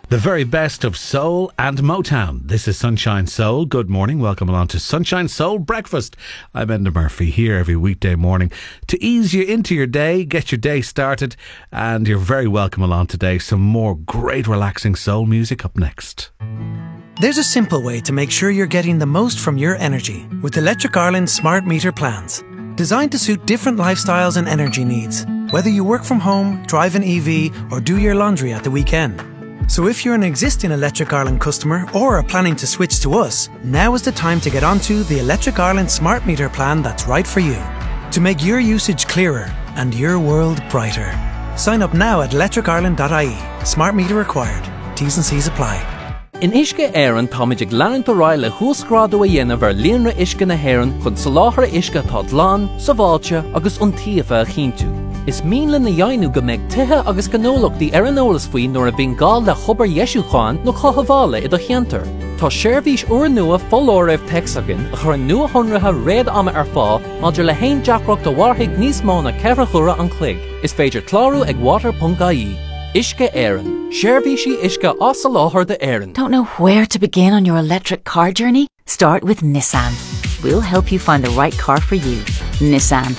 The very best of soul and Motown. This is Sunshine Soul. Good morning. Welcome along to Sunshine Soul Breakfast. I'm Enda Murphy here every weekday morning to ease you into your day, get your day started, and you're very welcome along today. Some more great relaxing soul music up next. There's a simple way to make sure you're getting the most from your energy with Electric Ireland smart meter plans. Designed to suit different lifestyles and energy needs, whether you work from home, drive an EV, or do your laundry at the weekend. So if you're an existing Electric Ireland customer or are planning to switch to us, now is the time to get onto the Electric Ireland smart meter plan that's right for you. To make your usage clearer and your world brighter. Sign up now at electricireland.ie. Smart meter required. T's and C's apply. In Uisce Éireann táiméid ag leann do ráille thuascrádú a dhéanamh ar líonra uisce na hÉireann chun soláthar uisce tá dlán, sa bháilte agus iontaofa a chinntiú. Is míle na dhéanú go mbeidh tithe agus gnólachtaí ar an eolas faoin nuair a bhíonn gá le chobar Jesúcháin nó chothabhála i do cheantar. Tá seirbhís uair nua follóireamh texagan a chur nua honratha réad ama ar fá maidir le haon deacracht do warthaigh níos mó na ceithre chura an chloig. Is féidir clárú ag water.ie. Uisce Éireann. Seirbhísí uisce as soláthar de Éireann. Don't know where to begin on your electric car journey? Start with Nissan. We'll help you find the right car for you. Nissan.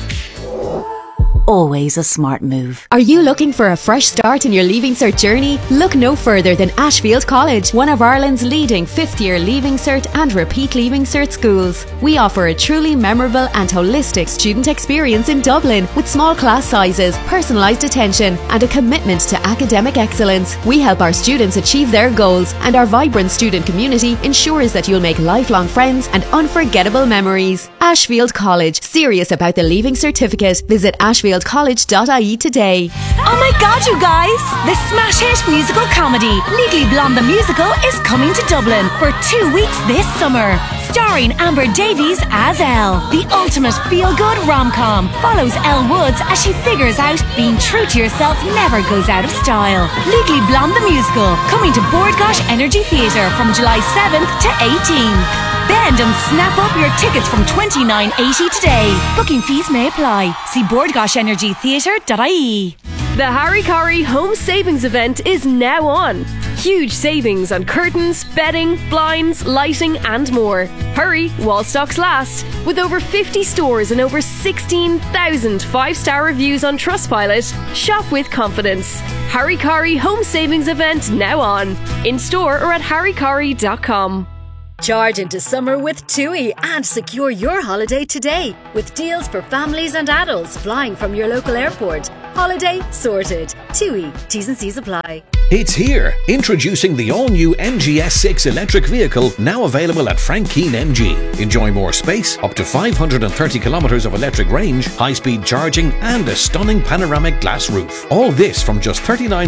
Always a smart move. Are you looking for a fresh start in your Leaving Cert journey? Look no further than Ashfield College, one of Ireland's leading fifth-year Leaving Cert and repeat Leaving Cert schools. We offer a truly memorable and holistic student experience in Dublin with small class sizes, personalised attention and a commitment to academic excellence. We help our students achieve their goals and our vibrant student community ensures that you'll make lifelong friends and unforgettable memories. Ashfield College, serious about the Leaving Certificate. Visit ashfieldcollege.ie today. Oh my god, you guys! The smash hit musical comedy Legally Blonde the Musical is coming to Dublin for 2 weeks this summer. Starring Amber Davies as Elle. The ultimate feel-good rom-com follows Elle Woods as she figures out being true to yourself never goes out of style. Legally Blonde the Musical, coming to Bord Gáis Energy Theatre from July 7th to 18th. Bend and snap up your tickets from $29.80 today. Booking fees may apply. See bordgaishenergytheatre.ie. The Harry Corrie Home Savings Event is now on. Huge savings on curtains, bedding, blinds, lighting and more. Hurry while stocks last. With over 50 stores and over 16,000 5-star reviews on Trustpilot, shop with confidence. Harry Corrie Home Savings Event now on. In store or at harrycorrie.com. Charge into summer with TUI and secure your holiday today with deals for families and adults flying from your local airport. Holiday sorted. TUI. T's and C's apply. It's here. Introducing the all-new MG S6 electric vehicle, now available at Frank Keane MG. Enjoy more space, up to 530 kilometres of electric range, high-speed charging and a stunning panoramic glass roof. All this from just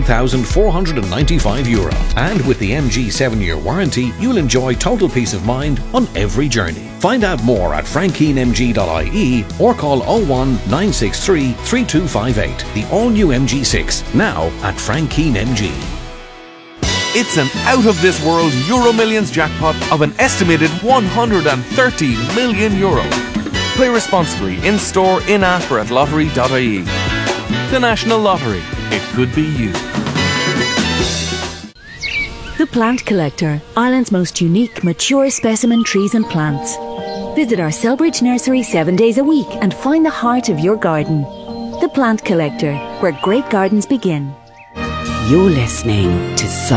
€39,495. And with the MG 7-year warranty, you'll enjoy total peace of mind on every journey. Find out more at frankkeanemg.ie or call 01 963 3258. The all-new MG6, now at Frank Keane MG. It's an out-of-this-world Euro Millions jackpot of an estimated €130 million. Play responsibly in-store, in-app or at lottery.ie. The National Lottery. It could be you. The Plant Collector, Ireland's most unique, mature specimen trees and plants. Visit our Selbridge nursery 7 days a week and find the heart of your garden. The Plant Collector, where great gardens begin. You're listening to